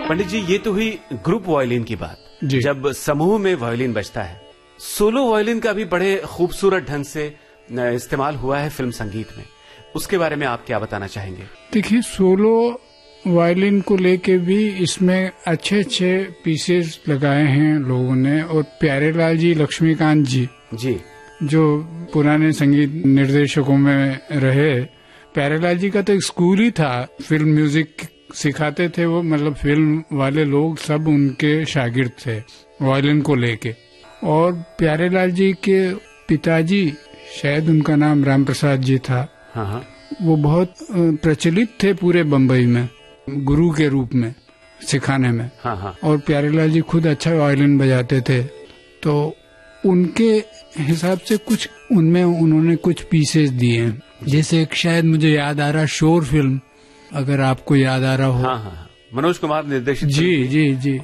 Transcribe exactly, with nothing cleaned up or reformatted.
पंडित जी, ये तो हुई ग्रुप वायलिन की बात। जब समूह में वायलिन बजता है, सोलो वायलिन का भी बड़े खूबसूरत ढंग से इस्तेमाल हुआ है फिल्म संगीत में, उसके बारे में आप क्या बताना चाहेंगे? देखिए, सोलो वायलिन को लेके भी इसमें अच्छे अच्छे पीसेस लगाए हैं लोगों ने। और प्यारेलाल जी, लक्ष्मीकांत जी जी जो पुराने संगीत निर्देशकों में रहे, प्यारेलाल जी का तो एक स्कूल ही था, फिल्म म्यूजिक सिखाते थे वो, मतलब फिल्म वाले लोग सब उनके शागिर्द थे वायलिन को लेके। और प्यारेलाल जी के पिताजी, शायद उनका नाम राम प्रसाद जी था, हाँ हाँ। वो बहुत प्रचलित थे पूरे बम्बई में गुरु के रूप में सिखाने में। हाँ हाँ। और प्यारेलाल जी खुद अच्छा वायलिन बजाते थे, तो उनके हिसाब से कुछ उनमें उन्होंने कुछ पीसेस दिए हैं। जैसे एक शायद मुझे याद आ रहा, शोर फिल्म, अगर आपको याद आ रहा हो। हाँ हाँ, मनोज कुमार निर्देशित। जी जी जी